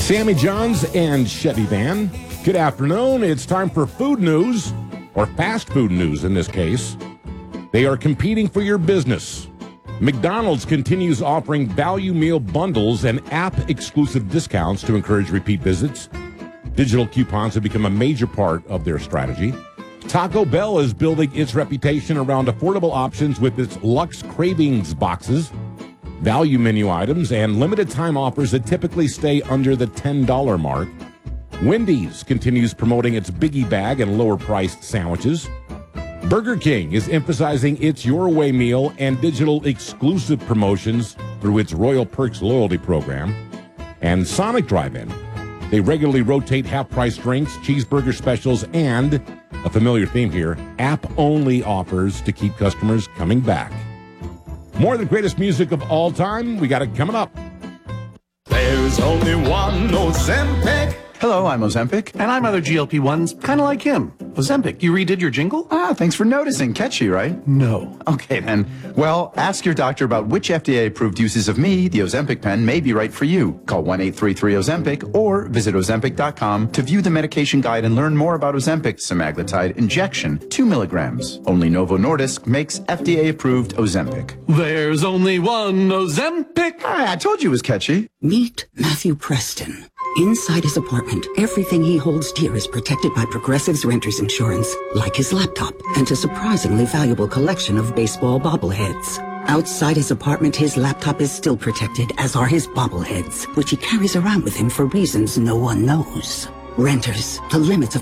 Sammy Johns and Chevy Van. Good afternoon. It's time for food news, or fast food news in this case. They are competing for your business. McDonald's continues offering value meal bundles and app-exclusive discounts to encourage repeat visits. Digital coupons have become a major part of their strategy. Taco Bell is building its reputation around affordable options with its Luxe Cravings boxes, value menu items, and limited time offers that typically stay under the $10 mark. Wendy's continues promoting its Biggie Bag and lower-priced sandwiches. Burger King is emphasizing its Your Way meal and digital exclusive promotions through its Royal Perks loyalty program. And Sonic Drive-In, they regularly rotate half-price drinks, cheeseburger specials, and, a familiar theme here, app-only offers to keep customers coming back. More of the greatest music of all time, we got it coming up. There's only one Ozempic. Hello, I'm Ozempic. And I'm other GLP-1s, kind of like him. Ozempic, you redid your jingle? Thanks for noticing. Catchy, right? No. Okay, then. Well, ask your doctor about which FDA-approved uses of me, the Ozempic pen, may be right for you. Call 1-833-OZEMPIC or visit Ozempic.com to view the medication guide and learn more about Ozempic semaglutide injection, 2 milligrams. Only Novo Nordisk makes FDA-approved Ozempic. There's only one Ozempic. I told you it was catchy. Meet Matthew Preston. Inside his apartment, everything he holds dear is protected by Progressive's Renter's Insurance, like his laptop and a surprisingly valuable collection of baseball bobbleheads. Outside his apartment, his laptop is still protected, as are his bobbleheads, which he carries around with him for reasons no one knows. Renters, the limits of